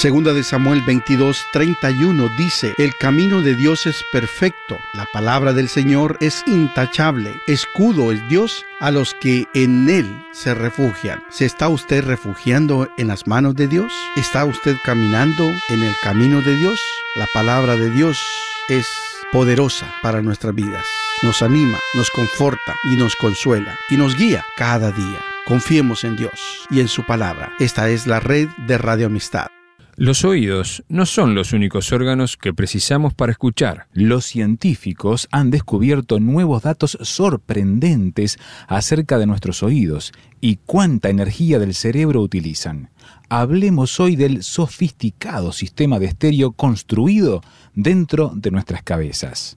Segunda de Samuel 22:31 dice: el camino de Dios es perfecto, la palabra del Señor es intachable, escudo es Dios a los que en Él se refugian. ¿Se está usted refugiando en las manos de Dios? ¿Está usted caminando en el camino de Dios? La palabra de Dios es poderosa para nuestras vidas. Nos anima, nos conforta y nos consuela y nos guía cada día. Confiemos en Dios y en su palabra. Esta es la red de Radio Amistad. Los oídos no son los únicos órganos que precisamos para escuchar. Los científicos han descubierto nuevos datos sorprendentes acerca de nuestros oídos y cuánta energía del cerebro utilizan. Hablemos hoy del sofisticado sistema de estéreo construido dentro de nuestras cabezas.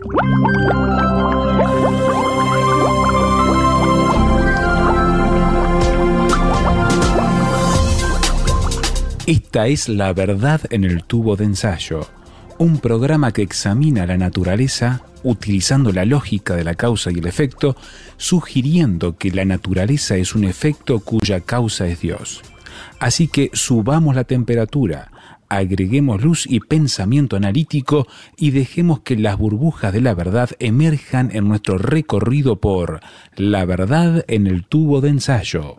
Esta es La Verdad en el Tubo de Ensayo, un programa que examina la naturaleza utilizando la lógica de la causa y el efecto, sugiriendo que la naturaleza es un efecto cuya causa es Dios. Así que subamos la temperatura, agreguemos luz y pensamiento analítico y dejemos que las burbujas de la verdad emerjan en nuestro recorrido por La Verdad en el Tubo de Ensayo.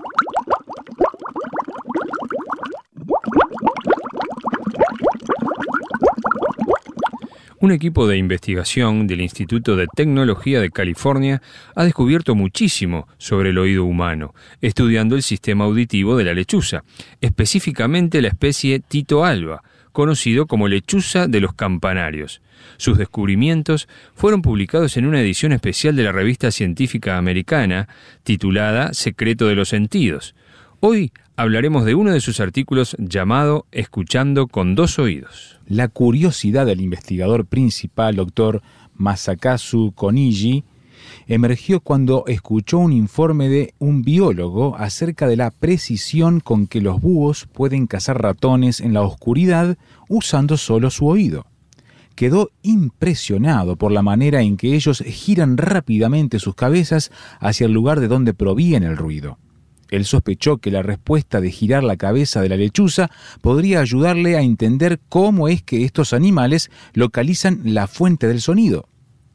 Un equipo de investigación del Instituto de Tecnología de California ha descubierto muchísimo sobre el oído humano, estudiando el sistema auditivo de la lechuza, específicamente la especie Tito alba, conocido como lechuza de los campanarios. Sus descubrimientos fueron publicados en una edición especial de la revista científica americana titulada Secreto de los Sentidos. Hoy hablaremos de uno de sus artículos llamado Escuchando con dos oídos. La curiosidad del investigador principal, Dr. Masakazu Konishi, emergió cuando escuchó un informe de un biólogo acerca de la precisión con que los búhos pueden cazar ratones en la oscuridad usando solo su oído. Quedó impresionado por la manera en que ellos giran rápidamente sus cabezas hacia el lugar de donde proviene el ruido. Él sospechó que la respuesta de girar la cabeza de la lechuza podría ayudarle a entender cómo es que estos animales localizan la fuente del sonido.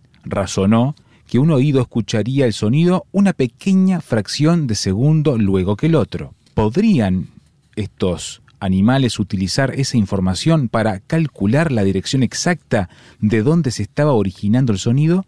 Razonó que un oído escucharía el sonido una pequeña fracción de segundo luego que el otro. ¿Podrían estos animales utilizar esa información para calcular la dirección exacta de dónde se estaba originando el sonido?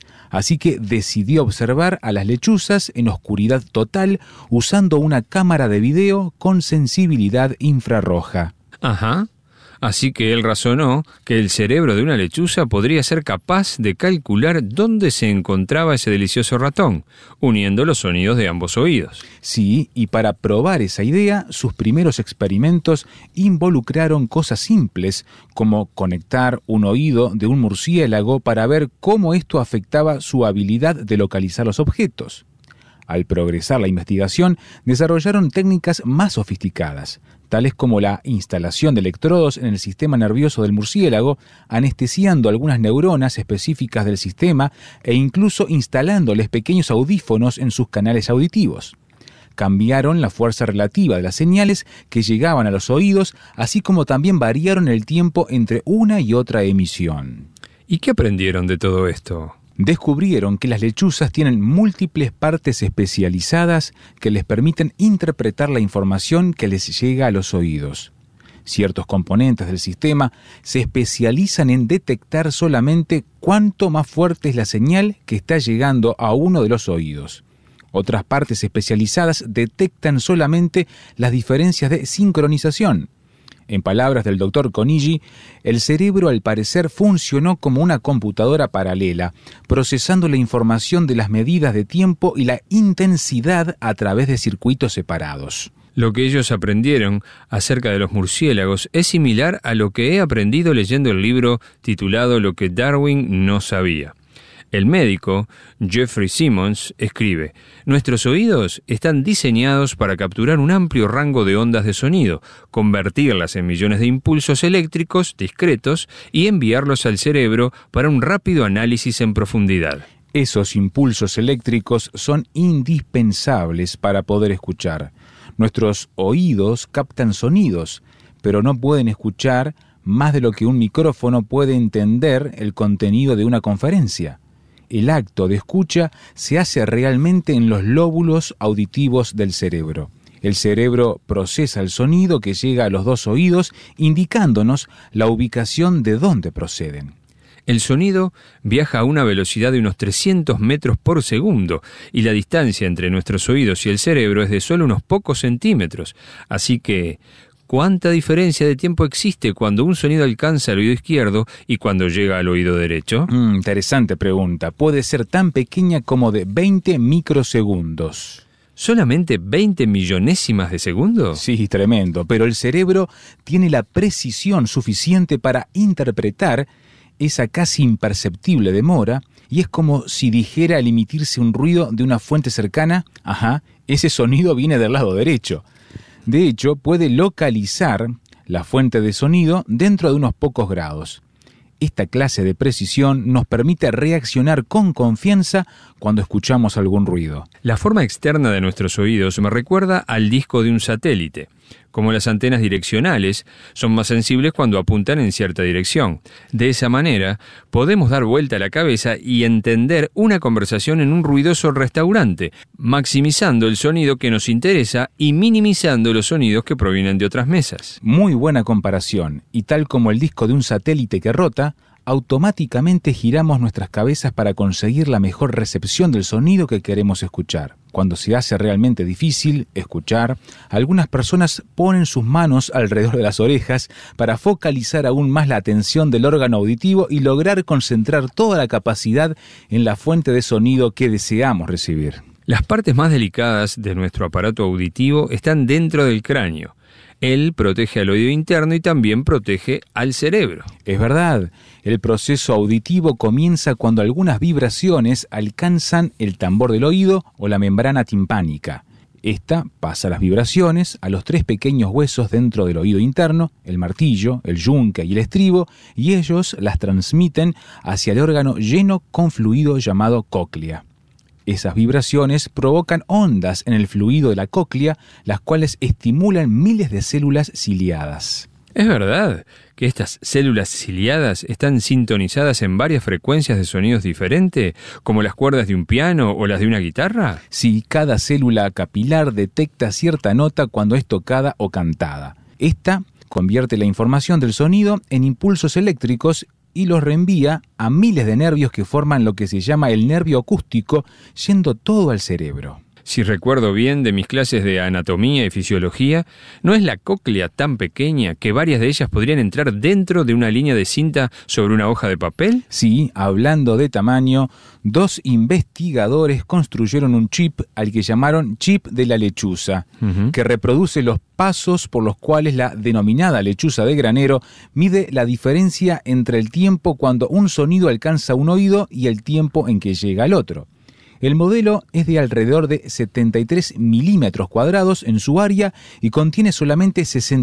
Así que decidió observar a las lechuzas en oscuridad total usando una cámara de video con sensibilidad infrarroja. Ajá. Así que él razonó que el cerebro de una lechuza podría ser capaz de calcular dónde se encontraba ese delicioso ratón, uniendo los sonidos de ambos oídos. Sí, y para probar esa idea, sus primeros experimentos involucraron cosas simples, como conectar un oído de un murciélago para ver cómo esto afectaba su habilidad de localizar los objetos. Al progresar la investigación, desarrollaron técnicas más sofisticadas, tales como la instalación de electrodos en el sistema nervioso del murciélago, anestesiando algunas neuronas específicas del sistema e incluso instalándoles pequeños audífonos en sus canales auditivos. Cambiaron la fuerza relativa de las señales que llegaban a los oídos, así como también variaron el tiempo entre una y otra emisión. ¿Y qué aprendieron de todo esto? Descubrieron que las lechuzas tienen múltiples partes especializadas que les permiten interpretar la información que les llega a los oídos. Ciertos componentes del sistema se especializan en detectar solamente cuánto más fuerte es la señal que está llegando a uno de los oídos. Otras partes especializadas detectan solamente las diferencias de sincronización. En palabras del Dr. Konishi, el cerebro al parecer funcionó como una computadora paralela, procesando la información de las medidas de tiempo y la intensidad a través de circuitos separados. Lo que ellos aprendieron acerca de los murciélagos es similar a lo que he aprendido leyendo el libro titulado Lo que Darwin no sabía. El médico, Jeffrey Simmons, escribe: nuestros oídos están diseñados para capturar un amplio rango de ondas de sonido, convertirlas en millones de impulsos eléctricos discretos y enviarlos al cerebro para un rápido análisis en profundidad. Esos impulsos eléctricos son indispensables para poder escuchar. Nuestros oídos captan sonidos, pero no pueden escuchar más de lo que un micrófono puede entender el contenido de una conferencia. El acto de escucha se hace realmente en los lóbulos auditivos del cerebro. El cerebro procesa el sonido que llega a los dos oídos, indicándonos la ubicación de dónde proceden. El sonido viaja a una velocidad de unos 300 metros por segundo y la distancia entre nuestros oídos y el cerebro es de solo unos pocos centímetros. Así que, ¿cuánta diferencia de tiempo existe cuando un sonido alcanza el oído izquierdo y cuando llega al oído derecho? Interesante pregunta. Puede ser tan pequeña como de 20 microsegundos. ¿Solamente 20 millonésimas de segundo? Sí, tremendo. Pero el cerebro tiene la precisión suficiente para interpretar esa casi imperceptible demora, y es como si dijera al emitirse un ruido de una fuente cercana, ese sonido viene del lado derecho. De hecho, puede localizar la fuente de sonido dentro de unos pocos grados. Esta clase de precisión nos permite reaccionar con confianza cuando escuchamos algún ruido. La forma externa de nuestros oídos me recuerda al disco de un satélite. Como las antenas direccionales, son más sensibles cuando apuntan en cierta dirección. De esa manera, podemos dar vuelta a la cabeza y entender una conversación en un ruidoso restaurante, maximizando el sonido que nos interesa y minimizando los sonidos que provienen de otras mesas. Muy buena comparación, y tal como el disco de un satélite que rota, automáticamente giramos nuestras cabezas para conseguir la mejor recepción del sonido que queremos escuchar. Cuando se hace realmente difícil escuchar, algunas personas ponen sus manos alrededor de las orejas para focalizar aún más la atención del órgano auditivo y lograr concentrar toda la capacidad en la fuente de sonido que deseamos recibir. Las partes más delicadas de nuestro aparato auditivo están dentro del cráneo. Él protege al oído interno y también protege al cerebro. Es verdad, el proceso auditivo comienza cuando algunas vibraciones alcanzan el tambor del oído o la membrana timpánica. Esta pasa las vibraciones a los 3 pequeños huesos dentro del oído interno, el martillo, el yunque y el estribo, y ellos las transmiten hacia el órgano lleno con fluido llamado cóclea. Esas vibraciones provocan ondas en el fluido de la cóclea, las cuales estimulan miles de células ciliadas. ¿Es verdad que estas células ciliadas están sintonizadas en varias frecuencias de sonidos diferentes, como las cuerdas de un piano o las de una guitarra? Sí, cada célula capilar detecta cierta nota cuando es tocada o cantada. Esta convierte la información del sonido en impulsos eléctricos y los reenvía a miles de nervios que forman lo que se llama el nervio acústico, yendo todo al cerebro. Si recuerdo bien de mis clases de anatomía y fisiología, ¿no es la cóclea tan pequeña que varias de ellas podrían entrar dentro de una línea de cinta sobre una hoja de papel? Sí, hablando de tamaño, 2 investigadores construyeron un chip al que llamaron chip de la lechuza, que reproduce los pasos por los cuales la denominada lechuza de granero mide la diferencia entre el tiempo cuando un sonido alcanza un oído y el tiempo en que llega al otro. El modelo es de alrededor de 73 milímetros cuadrados en su área y contiene solamente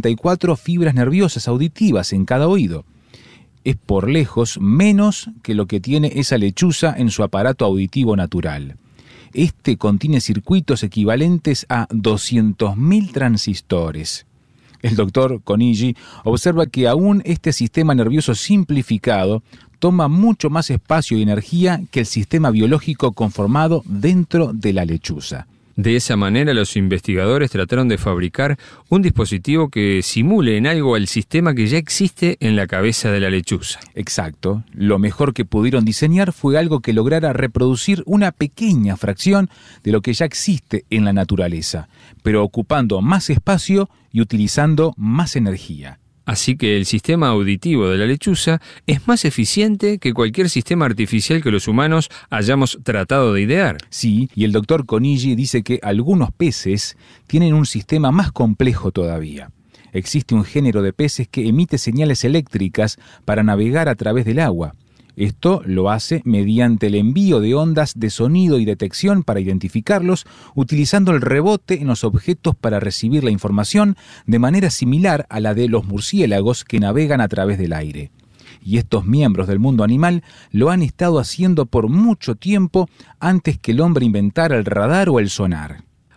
64 fibras nerviosas auditivas en cada oído. Es por lejos menos que lo que tiene esa lechuza en su aparato auditivo natural. Este contiene circuitos equivalentes a 200.000 transistores. El doctor Koniji observa que aún este sistema nervioso simplificado toma mucho más espacio y energía que el sistema biológico conformado dentro de la lechuza. De esa manera, los investigadores trataron de fabricar un dispositivo que simule en algo el sistema que ya existe en la cabeza de la lechuza. Exacto. Lo mejor que pudieron diseñar fue algo que lograra reproducir una pequeña fracción de lo que ya existe en la naturaleza, pero ocupando más espacio y utilizando más energía. Así que el sistema auditivo de la lechuza es más eficiente que cualquier sistema artificial que los humanos hayamos tratado de idear. Sí, y el doctor Koniji dice que algunos peces tienen un sistema más complejo todavía. Existe un género de peces que emite señales eléctricas para navegar a través del agua. Esto lo hace mediante el envío de ondas de sonido y detección para identificarlos, utilizando el rebote en los objetos para recibir la información de manera similar a la de los murciélagos que navegan a través del aire. Y estos miembros del mundo animal lo han estado haciendo por mucho tiempo antes que el hombre inventara el radar o el sonar.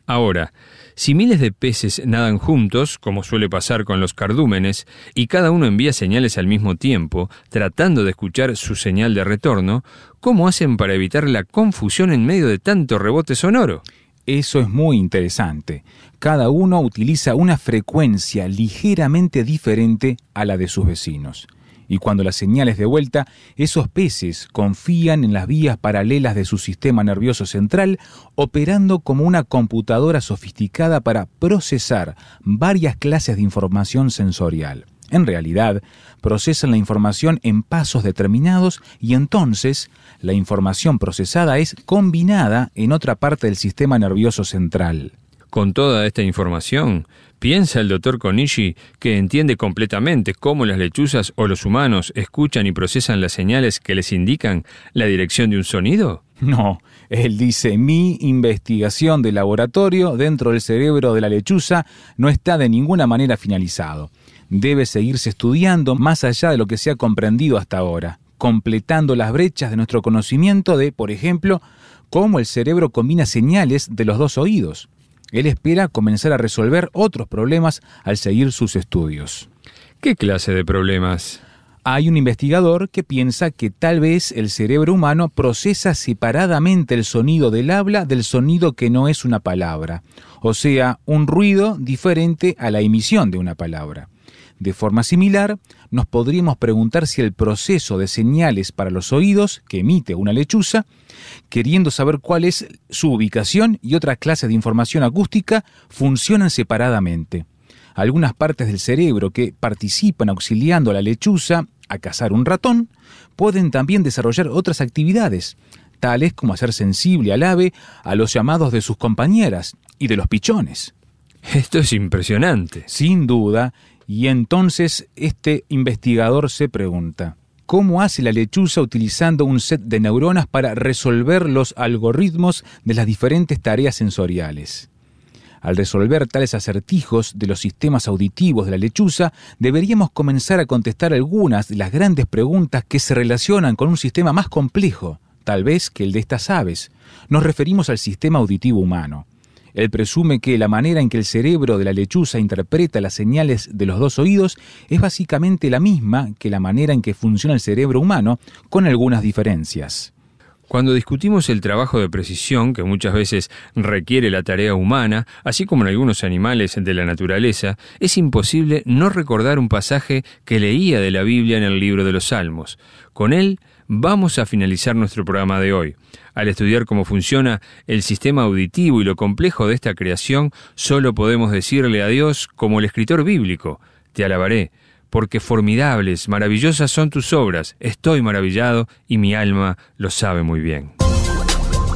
Ahora, si miles de peces nadan juntos, como suele pasar con los cardúmenes, y cada uno envía señales al mismo tiempo, tratando de escuchar su señal de retorno, ¿cómo hacen para evitar la confusión en medio de tanto rebote sonoro? Eso es muy interesante. Cada uno utiliza una frecuencia ligeramente diferente a la de sus vecinos. Y cuando la señal es de vuelta, esos peces confían en las vías paralelas de su sistema nervioso central, operando como una computadora sofisticada para procesar varias clases de información sensorial. En realidad, procesan la información en pasos determinados y entonces la información procesada es combinada en otra parte del sistema nervioso central. Con toda esta información, ¿piensa el Dr. Konishi que entiende completamente cómo las lechuzas o los humanos escuchan y procesan las señales que les indican la dirección de un sonido? No, él dice, mi investigación de laboratorio dentro del cerebro de la lechuza no está de ninguna manera finalizado. Debe seguirse estudiando más allá de lo que se ha comprendido hasta ahora, completando las brechas de nuestro conocimiento de, por ejemplo, cómo el cerebro combina señales de los dos oídos. Él espera comenzar a resolver otros problemas al seguir sus estudios. ¿Qué clase de problemas? Hay un investigador que piensa que tal vez el cerebro humano procesa separadamente el sonido del habla del sonido que no es una palabra, o sea, un ruido diferente a la emisión de una palabra. De forma similar, nos podríamos preguntar si el proceso de señales para los oídos que emite una lechuza, queriendo saber cuál es su ubicación y otra clase de información acústica, funcionan separadamente. Algunas partes del cerebro que participan auxiliando a la lechuza a cazar un ratón pueden también desarrollar otras actividades, tales como hacer sensible al ave a los llamados de sus compañeras y de los pichones. Esto es impresionante. Sin duda. Y entonces este investigador se pregunta, ¿cómo hace la lechuza utilizando un set de neuronas para resolver los algoritmos de las diferentes tareas sensoriales? Al resolver tales acertijos de los sistemas auditivos de la lechuza, deberíamos comenzar a contestar algunas de las grandes preguntas que se relacionan con un sistema más complejo, tal vez que el de estas aves. Nos referimos al sistema auditivo humano. Él presume que la manera en que el cerebro de la lechuza interpreta las señales de los dos oídos es básicamente la misma que la manera en que funciona el cerebro humano, con algunas diferencias. Cuando discutimos el trabajo de precisión que muchas veces requiere la tarea humana, así como en algunos animales de la naturaleza, es imposible no recordar un pasaje que leía de la Biblia en el libro de los Salmos. Con él vamos a finalizar nuestro programa de hoy. Al estudiar cómo funciona el sistema auditivo y lo complejo de esta creación, solo podemos decirle a Dios como el escritor bíblico, te alabaré, porque formidables, maravillosas son tus obras, estoy maravillado y mi alma lo sabe muy bien.